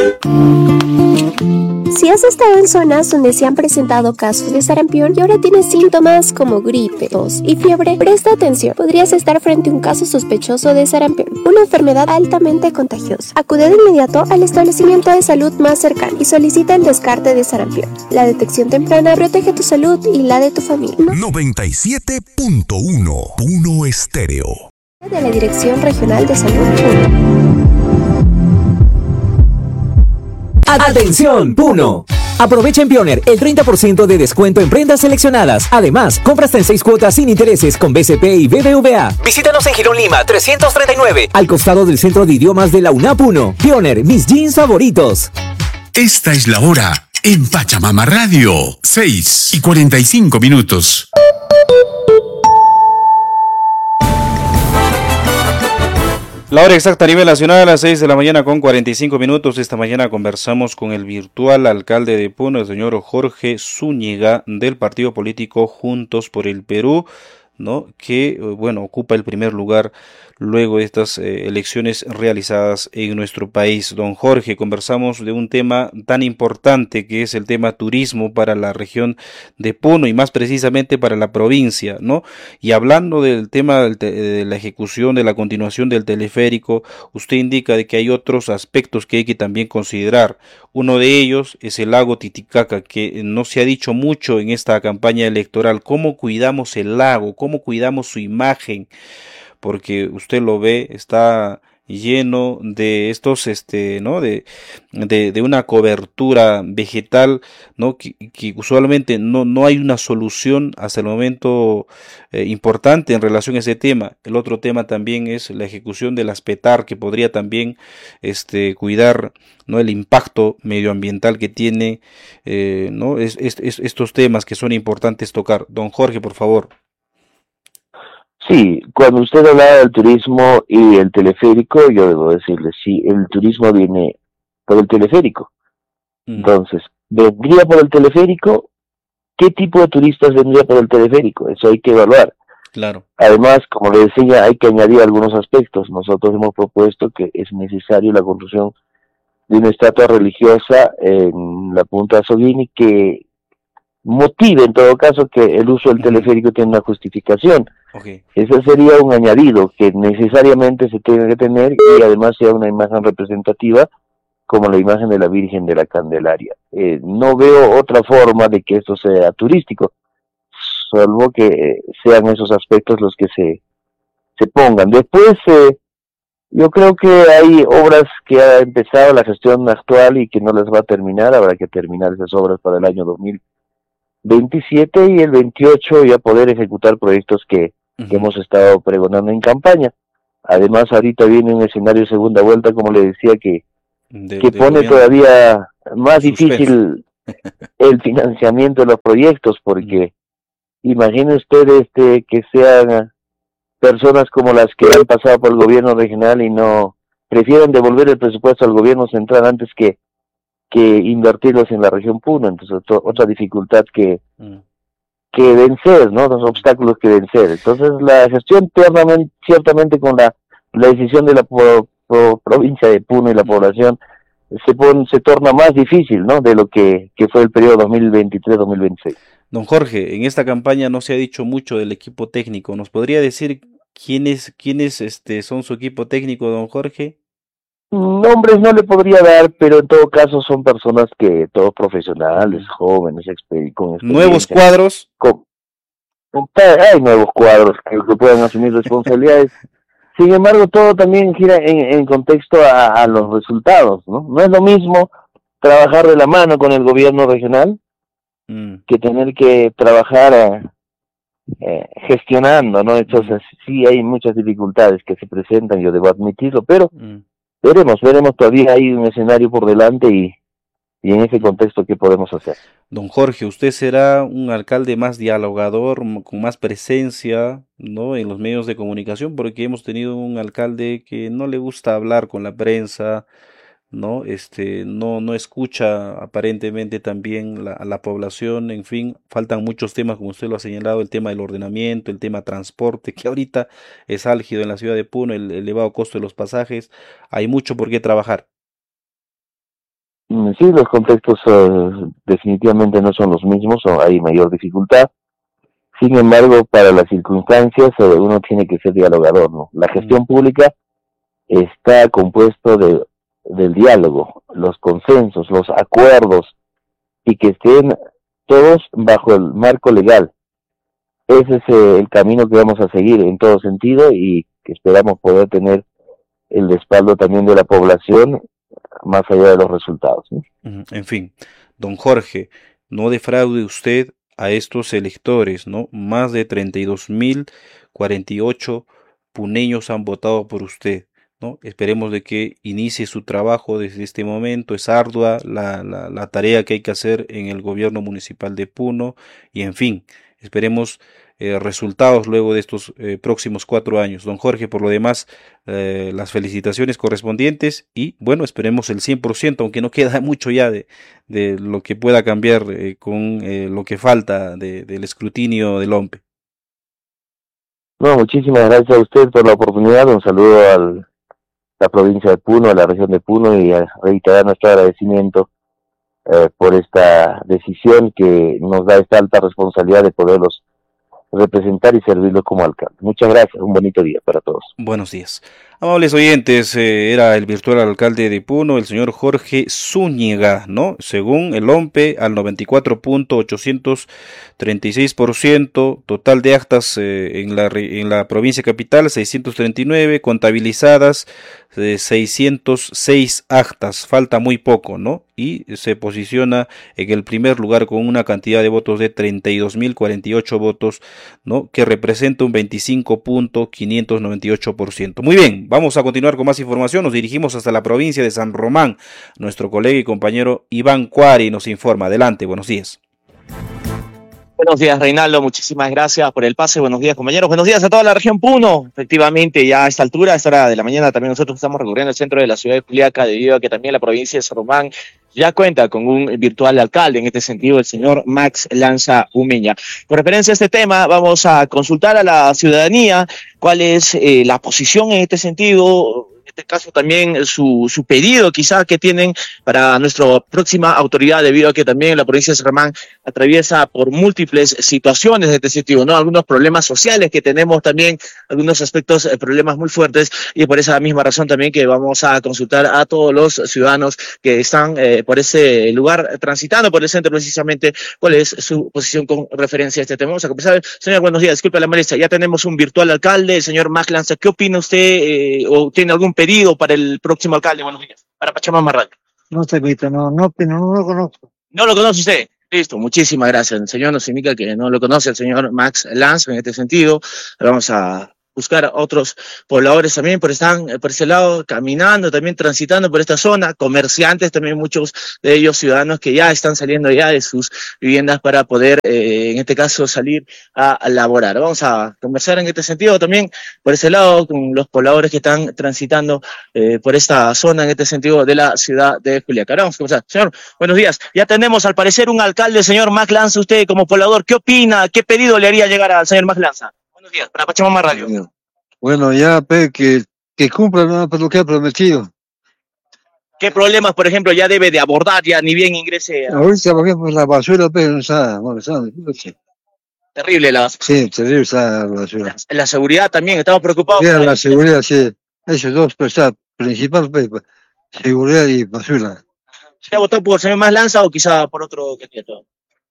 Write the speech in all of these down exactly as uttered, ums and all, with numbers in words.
Si has estado en zonas donde se han presentado casos de sarampión y ahora tienes síntomas como gripe, tos y fiebre, presta atención. Podrías estar frente a un caso sospechoso de sarampión, una enfermedad altamente contagiosa. Acude de inmediato al establecimiento de salud más cercano y solicita el descarte de sarampión. La detección temprana protege tu salud y la de tu familia. noventa y siete punto uno Puno Estéreo. De la Dirección Regional de Salud. ¡Atención, Puno! Aprovecha en Pioneer el treinta por ciento de descuento en prendas seleccionadas. Además, compra hasta en seis cuotas sin intereses con B C P y B B V A. Visítanos en Girón Lima trescientos treinta y nueve, al costado del Centro de Idiomas de la UNAP Puno. Pioneer, mis jeans favoritos. Esta es la hora en Pachamama Radio. seis y cuarenta y cinco minutos. La hora exacta a nivel nacional a las seis de la mañana con cuarenta y cinco minutos. Esta mañana conversamos con el virtual alcalde de Puno, el señor Jorge Zúñiga, del partido político Juntos por el Perú, ¿no? Que, bueno, ocupa el primer lugar luego de estas eh, elecciones realizadas en nuestro país. Don Jorge, conversamos de un tema tan importante que es el tema turismo para la región de Puno y más precisamente para la provincia, ¿no? Y hablando del tema del te- de la ejecución, de la continuación del teleférico, usted indica de que hay otros aspectos que hay que también considerar. Uno de ellos es el lago Titicaca, que no se ha dicho mucho en esta campaña electoral. ¿Cómo cuidamos el lago? ¿Cómo cuidamos su imagen? Porque usted lo ve, está lleno de estos, este, ¿no? De, de, de una cobertura vegetal, ¿no? Que, que usualmente no, no hay una solución hasta el momento eh, importante en relación a ese tema. El otro tema también es la ejecución de las PETAR, que podría también, este, cuidar, ¿no? El impacto medioambiental que tiene, eh, ¿no? Es, es, es- estos temas que son importantes tocar. Don Jorge, por favor. Sí, cuando usted hablaba del turismo y el teleférico, yo debo decirle, sí, el turismo viene por el teleférico. Mm, Entonces, ¿vendría por el teleférico? ¿Qué tipo de turistas vendría por el teleférico? Eso hay que evaluar. claro. Además, como le decía, hay que añadir algunos aspectos. Nosotros hemos propuesto que es necesario la construcción de una estatua religiosa en la Punta Soguini que motive, en todo caso, que el uso del Ujú, teleférico tiene una justificación. ok. Ese sería un añadido que necesariamente se tiene que tener y además sea una imagen representativa como la imagen de la Virgen de la Candelaria. Eh, no veo otra forma de que esto sea turístico, salvo que eh, sean esos aspectos los que se, se pongan. Después, eh, yo creo que hay obras que ha empezado la gestión actual y que no las va a terminar, habrá que terminar esas obras para el año dos mil veintisiete y el veintiocho ya poder ejecutar proyectos que, que Ujú, hemos estado pregonando en campaña. Además, ahorita viene un escenario segunda vuelta, como le decía, que, de- que del pone gobierno todavía más en suspenso. difícil el financiamiento de los proyectos, Mm, porque imagine usted este, que sean personas como las que han pasado por el gobierno regional y no prefieren devolver el presupuesto al gobierno central antes que, que invertirlos en la región Puno. Entonces, otro- otra dificultad que, mm. que vencer, ¿no? Los obstáculos que vencer. Entonces, la gestión ciertamente, ciertamente con la, la decisión de la po- po- provincia de Puno y la población se pone, se torna más difícil, ¿no? De lo que, que fue el periodo dos mil veintitrés dos mil veintiséis. Don Jorge, en esta campaña no se ha dicho mucho del equipo técnico. ¿Nos podría decir quiénes, quiénes este, son su equipo técnico, don Jorge? Nombres no le podría dar, pero en todo caso son personas que, todos profesionales, Mm. jóvenes, exper- con Nuevos experiencia, cuadros. con, con- hay nuevos cuadros que, que puedan asumir responsabilidades. Sin embargo, todo también gira en, en contexto a, a los resultados, ¿no? No es lo mismo trabajar de la mano con el gobierno regional Mm, que tener que trabajar eh, eh, gestionando, ¿no? mm, Entonces, sí hay muchas dificultades que se presentan, yo debo admitirlo, pero mm, veremos, veremos, todavía hay un escenario por delante y, y en ese mm. contexto, ¿qué podemos hacer? Don Jorge, usted será un alcalde más dialogador, m- con más presencia, ¿no? En los medios de comunicación, porque hemos tenido un alcalde que no le gusta hablar con la prensa, ¿no? Este, no, no escucha aparentemente también la, a la población, en fin, faltan muchos temas, como usted lo ha señalado, el tema del ordenamiento, el tema transporte, que ahorita es álgido en la ciudad de Puno, el elevado costo de los pasajes, hay mucho por qué trabajar. Sí, los contextos uh, definitivamente no son los mismos, o hay mayor dificultad. Sin embargo, para las circunstancias uh, uno tiene que ser dialogador, ¿no? La gestión pública está compuesto de del diálogo, los consensos, los acuerdos, y que estén todos bajo el marco legal. Ese es uh, el camino que vamos a seguir en todo sentido, y que esperamos poder tener el respaldo también de la población más allá de los resultados, ¿sí? En fin, don Jorge, no defraude usted a estos electores, ¿no? Más de treinta y dos mil cuarenta y ocho puneños han votado por usted, ¿no? Esperemos de que inicie su trabajo desde este momento. Es ardua la, la, la tarea que hay que hacer en el gobierno municipal de Puno, y en fin, esperemos Eh, resultados luego de estos eh, próximos cuatro años. Don Jorge, por lo demás, eh, las felicitaciones correspondientes, y bueno, esperemos el cien por ciento, aunque no queda mucho ya de, de lo que pueda cambiar eh, con eh, lo que falta de, del escrutinio del O M P E. No, muchísimas gracias a usted por la oportunidad. Un saludo a la provincia de Puno, a la región de Puno, y a reiterar nuestro agradecimiento eh, por esta decisión que nos da esta alta responsabilidad de poderlos representar y servirlo como alcalde. Muchas gracias, un bonito día para todos. Buenos días. Amables oyentes, eh, era el virtual alcalde de Puno, el señor Jorge Zúñiga, ¿no? Según el O M P E, al noventa y cuatro punto ochocientos treinta y seis por ciento, total de actas eh, en, la, en la provincia capital, seiscientos treinta y nueve, contabilizadas eh, seiscientos seis actas, falta muy poco, ¿no? Y se posiciona en el primer lugar con una cantidad de votos de treinta y dos mil cuarenta y ocho votos, ¿no? Que representa un veinticinco punto quinientos noventa y ocho por ciento. Muy bien, vamos a continuar con más información. Nos dirigimos hasta la provincia de San Román. Nuestro colega y compañero Iván Cuari nos informa. Adelante, buenos días. Buenos días, Reinaldo, muchísimas gracias por el pase. Buenos días, compañeros. Buenos días a toda la región Puno. Efectivamente, ya a esta altura, a esta hora de la mañana, también nosotros estamos recorriendo el centro de la ciudad de Juliaca, debido a que también la provincia de San Román ya cuenta con un virtual alcalde, en este sentido el señor Max Lanza Umeña. Con referencia a este tema, vamos a consultar a la ciudadanía cuál es eh, la posición en este sentido. En este caso también su, su pedido quizá que tienen para nuestra próxima autoridad, debido a que también la provincia de San Román atraviesa por múltiples situaciones de este sentido, ¿no? Algunos problemas sociales que tenemos también, algunos aspectos, eh, problemas muy fuertes, y por esa misma razón también que vamos a consultar a todos los ciudadanos que están eh, por ese lugar, transitando por el centro precisamente, cuál es su posición con referencia a este tema. Vamos a comenzar. Señor, buenos días, disculpe la molestia, ya tenemos un virtual alcalde, el señor Max Lanza. ¿Qué opina usted eh, o tiene algún pedido para el próximo alcalde? Buenos días, para Pachamama Radio. No te invito, no, no, no, no lo conozco. ¿No lo conoce usted? Listo, muchísimas gracias. El señor nos indica que no lo conoce, el señor Max Lanza, en este sentido. Vamos a buscar a otros pobladores también, por están por ese lado caminando, también transitando por esta zona, comerciantes también, muchos de ellos ciudadanos que ya están saliendo ya de sus viviendas para poder, eh, en este caso, salir a, a laborar. Vamos a conversar en este sentido también por ese lado con los pobladores que están transitando eh, por esta zona, en este sentido, de la ciudad de Juliaca. Vamos a conversar. Señor, buenos días. Ya tenemos al parecer un alcalde, señor Max Lanza. Usted como poblador, ¿qué opina? ¿Qué pedido le haría llegar al señor Max Lanza? Buenos días, para Pachamama Radio. Bueno, ya, pe, que, que cumpla, ¿no?, por lo que ha prometido. ¿Qué problemas, por ejemplo, ya debe de abordar, ya ni bien ingrese? A... Ahorita, por ejemplo, la basura, pero no está, no está, sí. Terrible la basura. Sí, terrible está la basura. La, la seguridad también, estamos preocupados. Sí, la seguridad, sí. Esos dos, pero está principal, pe, seguridad y basura. ¿Se ha votado por el señor Max Lanza o quizá por otro candidato?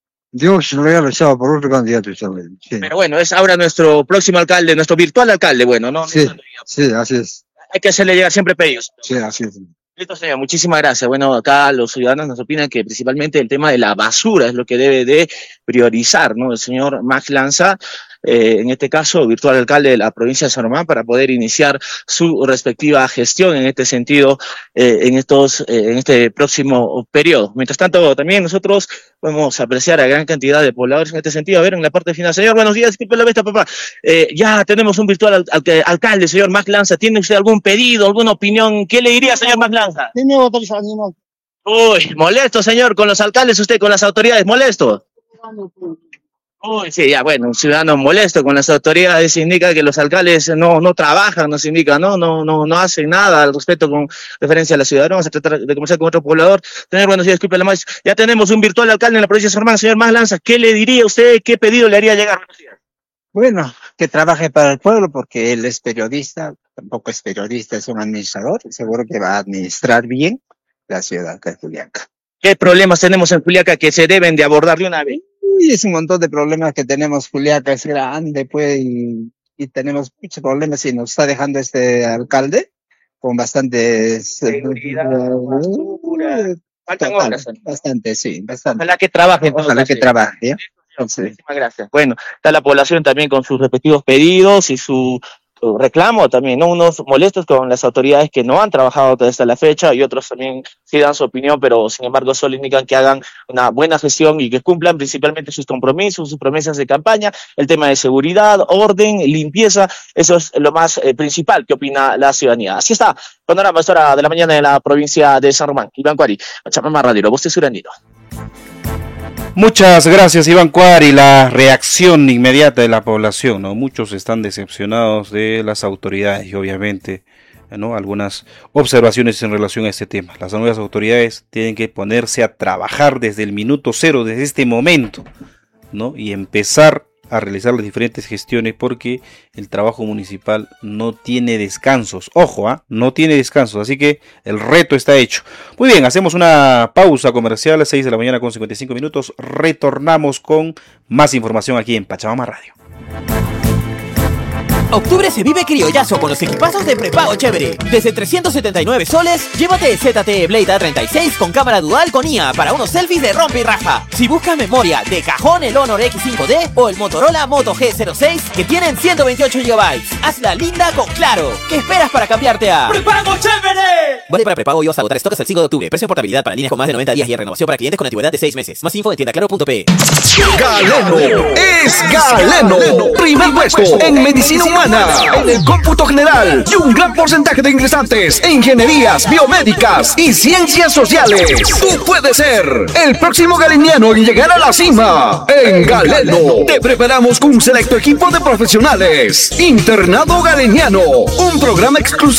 Dios lo haya rezado por otro candidato también. Sí. Pero bueno, es ahora nuestro próximo alcalde, nuestro virtual alcalde, bueno, ¿no? Sí, sí, así es. Hay que hacerle llegar siempre pedidos. Sí, así es. Listo, señor, muchísimas gracias. Bueno, acá los ciudadanos nos opinan que principalmente el tema de la basura es lo que debe de priorizar, ¿no? El señor Max Lanza, eh, en este caso, virtual alcalde de la provincia de San Román, para poder iniciar su respectiva gestión en este sentido, eh, en estos, eh, en este próximo periodo. Mientras tanto, también nosotros podemos apreciar a gran cantidad de pobladores en este sentido. A ver, en la parte final, señor, buenos días, disculpe la vista, papá. Eh, ya tenemos un virtual al, al, alcalde, señor Max Lanza. ¿Tiene usted algún pedido, alguna opinión? ¿Qué le diría, señor Max Lanza? Uy, molesto, señor, con los alcaldes, usted, con las autoridades, molesto. Uy, sí, ya, bueno, un ciudadano molesto con las autoridades indica que los alcaldes no, no trabajan, nos indica, ¿no? No, no, no hacen nada al respecto con referencia a la ciudad. Vamos a tratar de conversar con otro poblador. Tener buenos días, disculpe la más. Ya tenemos un virtual alcalde en la provincia de San Román, señor Más Lanza. ¿Qué le diría usted? ¿Qué pedido le haría llegar? Buenos días. Bueno, que trabaje para el pueblo porque él es periodista, tampoco es periodista, es un administrador, seguro que va a administrar bien la ciudad de Juliaca. ¿Qué problemas tenemos en Juliaca que se deben de abordar de una vez? Y es un montón de problemas que tenemos. Juliaca es grande, pues, y, y tenemos muchos problemas y nos está dejando este alcalde con bastantes... Seguridad, basura, faltan total, horas. Bastante, sí, bastante. Ojalá que trabaje. Ojalá que trabaje, ¿ya? Muchísimas gracias. Bueno, está la población también con sus respectivos pedidos y su, su reclamo también, ¿no? Unos molestos con las autoridades que no han trabajado hasta la fecha y otros también sí dan su opinión, pero sin embargo solo indican que hagan una buena gestión y que cumplan principalmente sus compromisos, sus promesas de campaña, el tema de seguridad, orden, limpieza, eso es lo más eh, principal que opina la ciudadanía. Así está, panorama esta hora de la mañana de la provincia de San Román. Iván Cuari, Pachamama Radio, la voz de Surandino. Muchas gracias, Iván Cuari. La reacción inmediata de la población, ¿no? Muchos están decepcionados de las autoridades y obviamente, ¿no? Algunas observaciones en relación a este tema. Las nuevas autoridades tienen que ponerse a trabajar desde el minuto cero, desde este momento, ¿no? Y empezar a realizar las diferentes gestiones porque el trabajo municipal no tiene descansos. Ojo, ¿ah? No tiene descansos, así que el reto está hecho. Muy bien, hacemos una pausa comercial a las seis de la mañana con cincuenta y cinco minutos. Retornamos con más información aquí en Pachamama Radio. Octubre se vive criollazo con los equipazos de prepago chévere. Desde trescientos setenta y nueve soles, llévate el Z T E Blade A treinta y seis con cámara dual con I A para unos selfies de rompe y raja. Si buscas memoria, de cajón el Honor X cinco D o el Motorola Moto G cero seis que tienen ciento veintiocho gigabytes. Hazla linda con Claro. ¿Qué esperas para cambiarte a prepago chévere? Vale para prepago y vas a agotar stocks el cinco de octubre. Precio de portabilidad para líneas con más de noventa días y renovación para clientes con antigüedad de seis meses. Más info en tienda claro punto pe. Galeno es Galeno. Primer puesto en medicina humana, en el cómputo general y un gran porcentaje de ingresantes en ingenierías biomédicas y ciencias sociales. Tú puedes ser el próximo galeniano y llegar a la cima. En Galeno te preparamos con un selecto equipo de profesionales. Internado Galeniano, un programa exclusivo